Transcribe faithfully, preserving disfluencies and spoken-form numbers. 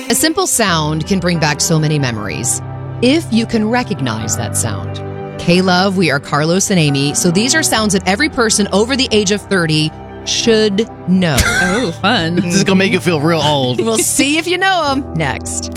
A simple sound can bring back so many memories if you can recognize that sound. K-Love, we are Carlos and Amy, so these are sounds that every person over the age of thirty should know. Oh, fun. This is going to make you feel real old. We'll see if you know them next.